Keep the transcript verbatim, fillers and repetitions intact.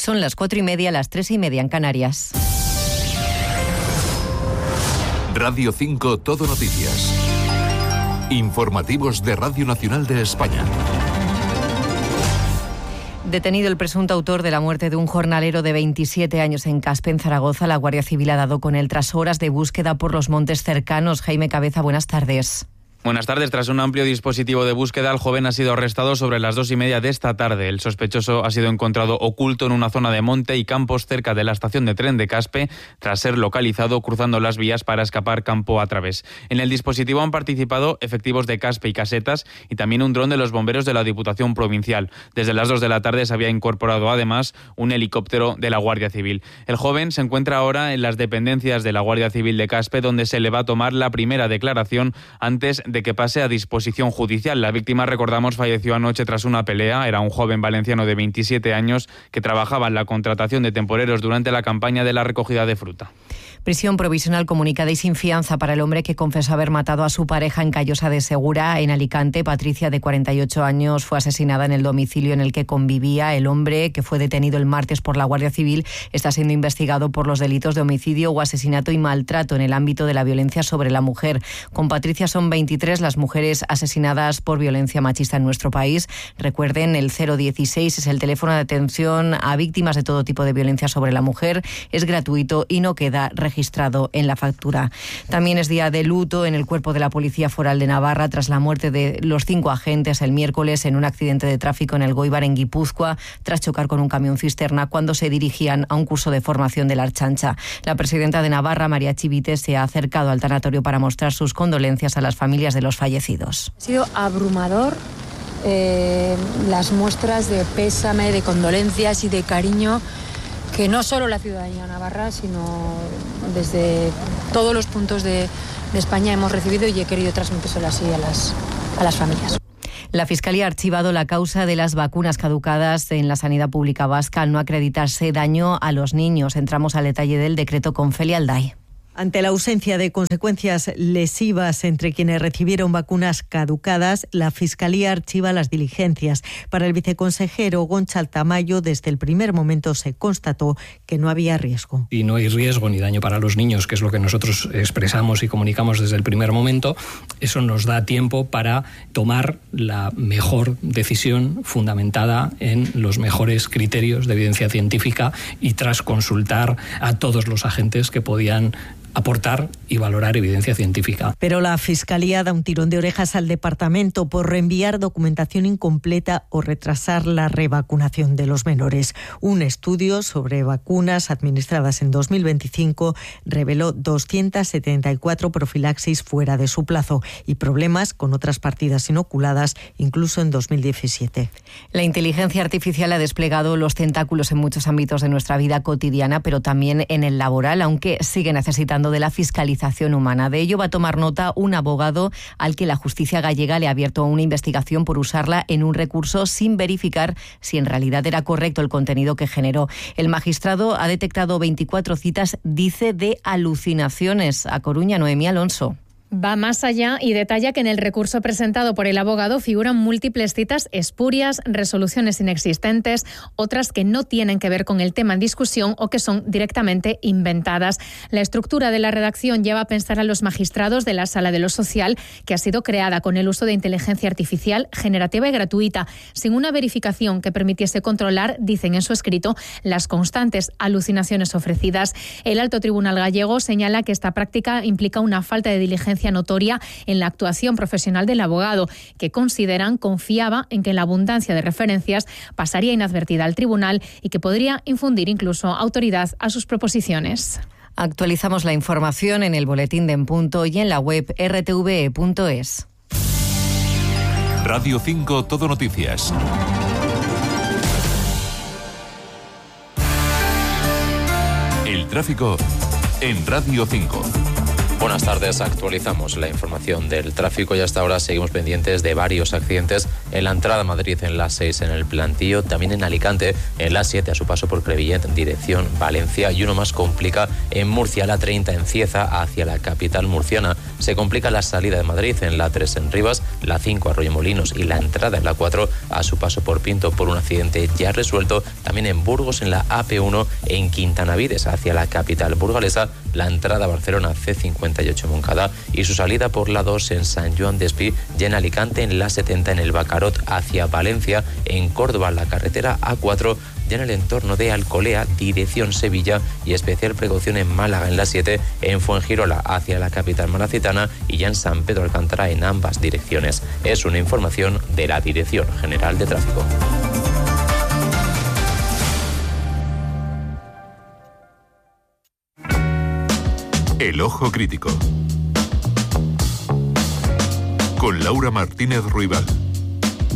Son las cuatro y media, las tres y media en Canarias. Radio cinco Todo Noticias. Informativos de Radio Nacional de España. Detenido el presunto autor de la muerte de un jornalero de veintisiete años en Caspe, en Zaragoza, la Guardia Civil ha dado con él tras horas de búsqueda por los montes cercanos. Jaime Cabeza, buenas tardes. Buenas tardes. Tras un amplio dispositivo de búsqueda, el joven ha sido arrestado sobre las dos y media de esta tarde. El sospechoso ha sido encontrado oculto en una zona de monte y campos cerca de la estación de tren de Caspe, tras ser localizado cruzando las vías para escapar campo a través. En el dispositivo han participado efectivos de Caspe y Casetas y también un dron de los bomberos de la Diputación Provincial. Desde las dos de la tarde se había incorporado además un helicóptero de la Guardia Civil. El joven se encuentra ahora en las dependencias de la Guardia Civil de Caspe, donde se le va a tomar la primera declaración antes de que pase a disposición judicial. La víctima, recordamos, falleció anoche tras una pelea. Era un joven valenciano de veintisiete años que trabajaba en la contratación de temporeros durante la campaña de la recogida de fruta. Prisión provisional comunicada y sin fianza para el hombre que confesó haber matado a su pareja en Callosa de Segura, en Alicante. Patricia, de cuarenta y ocho años, fue asesinada en el domicilio en el que convivía. El hombre, que fue detenido el martes por la Guardia Civil, está siendo investigado por los delitos de homicidio o asesinato y maltrato en el ámbito de la violencia sobre la mujer. Con Patricia son veintitrés las mujeres asesinadas por violencia machista en nuestro país. Recuerden, el cero dieciséis es el teléfono de atención a víctimas de todo tipo de violencia sobre la mujer. Es gratuito y no queda registrado en la factura. También es día de luto en el cuerpo de la Policía Foral de Navarra tras la muerte de los cinco agentes el miércoles en un accidente de tráfico en el Goibar, en Guipúzcoa, tras chocar con un camión cisterna cuando se dirigían a un curso de formación de la Archancha. La presidenta de Navarra, María Chivite, se ha acercado al tanatorio para mostrar sus condolencias a las familias de los fallecidos. Ha sido abrumador eh, las muestras de pésame, de condolencias y de cariño que no solo la ciudadanía navarra, sino desde todos los puntos de, de España hemos recibido, y he querido transmitírselo así a las, a las familias. La Fiscalía ha archivado la causa de las vacunas caducadas en la sanidad pública vasca al no acreditarse daño a los niños. Entramos al detalle del decreto con Felia Alday. Ante la ausencia de consecuencias lesivas entre quienes recibieron vacunas caducadas, la Fiscalía archiva las diligencias. Para el viceconsejero Gonçal Tamayo, desde el primer momento se constató que no había riesgo. Y no hay riesgo ni daño para los niños, que es lo que nosotros expresamos y comunicamos desde el primer momento. Eso nos da tiempo para tomar la mejor decisión fundamentada en los mejores criterios de evidencia científica y tras consultar a todos los agentes que podían aportar y valorar evidencia científica. Pero la Fiscalía da un tirón de orejas al departamento por reenviar documentación incompleta o retrasar la revacunación de los menores. Un estudio sobre vacunas administradas en dos mil veinticinco reveló doscientas setenta y cuatro profilaxis fuera de su plazo y problemas con otras partidas inoculadas incluso en dos mil diecisiete. La inteligencia artificial ha desplegado los tentáculos en muchos ámbitos de nuestra vida cotidiana, pero también en el laboral, aunque sigue necesitando de la fiscalización humana. De ello va a tomar nota un abogado al que la justicia gallega le ha abierto una investigación por usarla en un recurso sin verificar si en realidad era correcto el contenido que generó. El magistrado ha detectado veinticuatro citas, dice, de alucinaciones. A Coruña, Noemí Alonso. Va más allá y detalla que en el recurso presentado por el abogado figuran múltiples citas espurias, resoluciones inexistentes, otras que no tienen que ver con el tema en discusión o que son directamente inventadas. La estructura de la redacción lleva a pensar a los magistrados de la Sala de lo Social, que ha sido creada con el uso de inteligencia artificial generativa y gratuita, sin una verificación que permitiese controlar, dicen en su escrito, las constantes alucinaciones ofrecidas. El Alto Tribunal gallego señala que esta práctica implica una falta de diligencia notoria en la actuación profesional del abogado, que consideran confiaba en que la abundancia de referencias pasaría inadvertida al tribunal y que podría infundir incluso autoridad a sus proposiciones. Actualizamos la información en el boletín de En Punto y en la web erre te ve e punto es. Radio cinco Todo Noticias. El tráfico en Radio cinco. Buenas tardes, actualizamos la información del tráfico y hasta ahora seguimos pendientes de varios accidentes en la entrada a Madrid en la seis en el Plantío, también en Alicante en la siete a su paso por Crevillent en dirección Valencia, y uno más complica en Murcia, la treinta en Cieza hacia la capital murciana. Se complica la salida de Madrid en la tres en Rivas, la cinco a Arroyomolinos y la entrada en la cuatro a su paso por Pinto por un accidente ya resuelto. También en Burgos en la A P uno en Quintanavides hacia la capital burgalesa, la entrada a Barcelona C cincuenta y ocho Moncada y su salida por la dos en San Joan d'Espí, y en Alicante en la setenta en el Bacarot hacia Valencia, en Córdoba la carretera A cuatro, ya en el entorno de Alcolea, dirección Sevilla, y especial precaución en Málaga en la siete, en Fuengirola hacia la capital malacitana y ya en San Pedro Alcántara en ambas direcciones. Es una información de la Dirección General de Tráfico. El Ojo Crítico con Laura Martínez Ruibal.